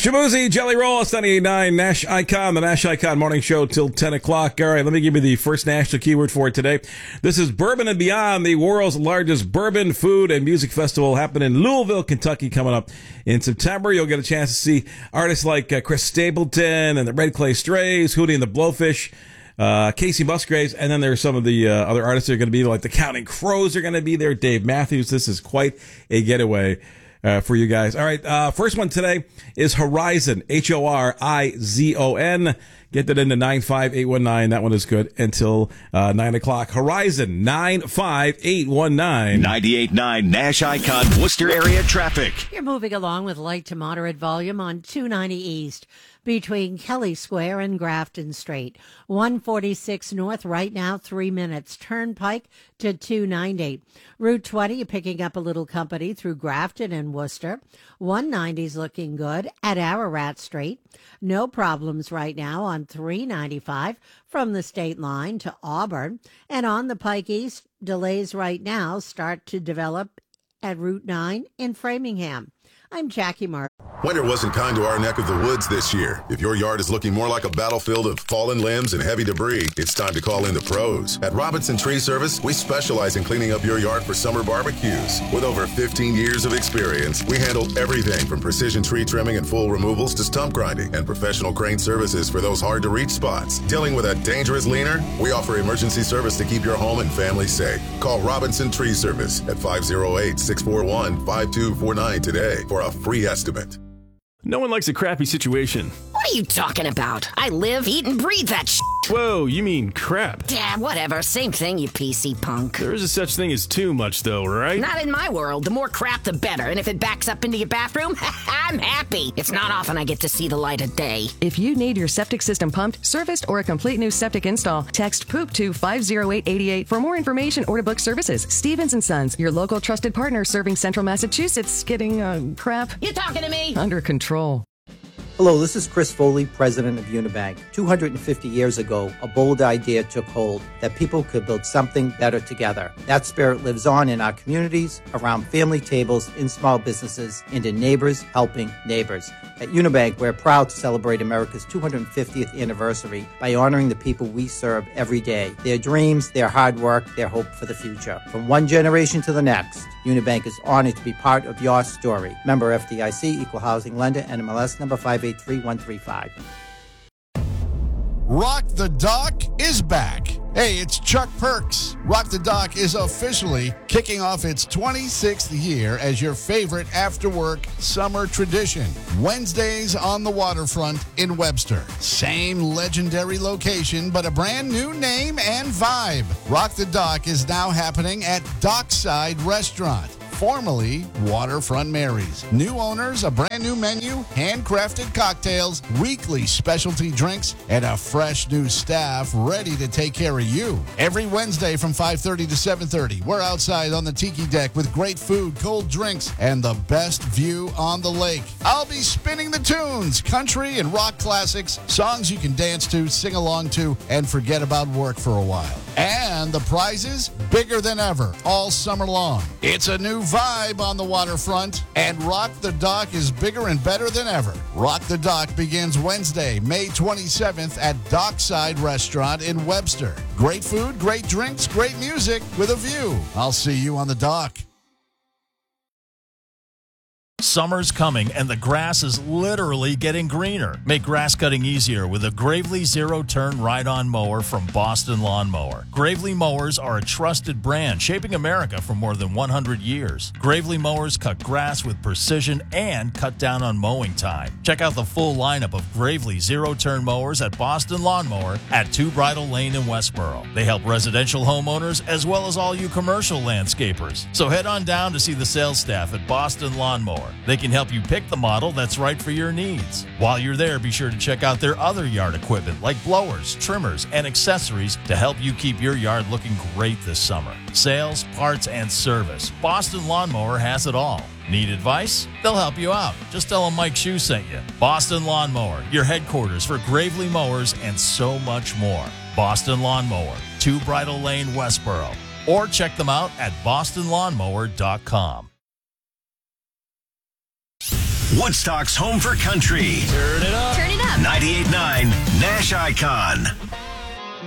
Shamuzi, Jelly Roll, it's 98.9 Nash Icon, the Nash Icon Morning Show till 10 o'clock. All right, let me give you the first national keyword for today. This is Bourbon and Beyond, the world's largest bourbon, food, and music festival happening in Louisville, Kentucky, coming up in September. You'll get a chance to see artists like Chris Stapleton and the Red Clay Strays, Hootie and the Blowfish, Casey Musgraves, and then there's some of the other artists that are going to be, like the Counting Crows are going to be there, Dave Matthews. This is quite a getaway for you guys. All right, first one today is Horizon, Horizon. Get that into 95819. That one is good until 9 o'clock. Horizon, 95819. 98.9 Nash Icon Worcester area traffic. You're moving along with light to moderate volume on 290 East between Kelly Square and Grafton Street. 146 North right now, 3 minutes. Turnpike to 290. Route 20, you're picking up a little company through Grafton and Worcester. 190's looking good at Ararat Street. No problems right now on 395 from the state line to Auburn. And on the Pike East, delays right now start to develop at Route 9 in Framingham. I'm Jackie Mark. Winter wasn't kind to our neck of the woods this year. If your yard is looking more like a battlefield of fallen limbs and heavy debris, it's time to call in the pros. At Robinson Tree Service, we specialize in cleaning up your yard for summer barbecues. With over 15 years of experience, we handle everything from precision tree trimming and full removals to stump grinding and professional crane services for those hard-to-reach spots. Dealing with a dangerous leaner? We offer emergency service to keep your home and family safe. Call Robinson Tree Service at 508-641-5249 today for a free estimate. No one likes a crappy situation. What are you talking about? I live, eat, and breathe that shit. Whoa, you mean crap. Yeah, whatever. Same thing, you PC punk. There is a such thing as too much, though, right? Not in my world. The more crap, the better. And if it backs up into your bathroom, I'm happy. It's not often I get to see the light of day. If you need your septic system pumped, serviced, or a complete new septic install, text POOP to 50888 for more information or to book services. Stevens & Sons, your local trusted partner serving Central Massachusetts, getting, crap You talking to me? under control. Hello, this is Chris Foley, president of Unibank. 250 years ago, a bold idea took hold that people could build something better together. That spirit lives on in our communities, around family tables, in small businesses, and in neighbors helping neighbors. At Unibank, we're proud to celebrate America's 250th anniversary by honoring the people we serve every day, their dreams, their hard work, their hope for the future. From one generation to the next, Unibank is honored to be part of your story. Member FDIC, Equal Housing Lender, NMLS number 583135. Rock the Dock is back. Hey, it's Chuck Perks. Rock the Dock is officially kicking off its 26th year as your favorite after-work summer tradition. Wednesdays on the waterfront in Webster. Same legendary location, but a brand new name and vibe. Rock the Dock is now happening at Dockside Restaurant, formerly Waterfront Mary's. New owners, a brand new menu, handcrafted cocktails, weekly specialty drinks, and a fresh new staff ready to take care of you. Every Wednesday from 5:30 to 7:30, we're outside on the tiki deck with great food, cold drinks, and the best view on the lake. I'll be spinning the tunes, country and rock classics, songs you can dance to, sing along to, and forget about work for a while. And the prizes, bigger than ever, all summer long. It's a new vibe on the waterfront, and Rock the Dock is bigger and better than ever. Rock the Dock begins Wednesday, May 27th at Dockside Restaurant in Webster. Great food, great drinks, great music with a view. I'll see you on the dock. Summer's coming and the grass is literally getting greener. Make grass cutting easier with a Gravely zero-turn ride-on mower from Boston Lawn Mower. Gravely mowers are a trusted brand shaping America for more than 100 years. Gravely mowers cut grass with precision and cut down on mowing time. Check out the full lineup of Gravely zero-turn mowers at Boston Lawn Mower at 2 Bridle Lane in Westboro. They help residential homeowners as well as all you commercial landscapers. So head on down to see the sales staff at Boston Lawn Mower. They can help you pick the model that's right for your needs. While you're there, be sure to check out their other yard equipment like blowers, trimmers, and accessories to help you keep your yard looking great this summer. Sales, parts, and service. Boston Lawn Mower has it all. Need advice? They'll help you out. Just tell them Mike Shue sent you. Boston Lawn Mower, your headquarters for Gravely mowers and so much more. Boston Lawn Mower, 2 Bridle Lane, Westboro. Or check them out at bostonlawnmower.com. Woodstock's home for country. Turn it up. Turn it up. 98.9 Nash Icon.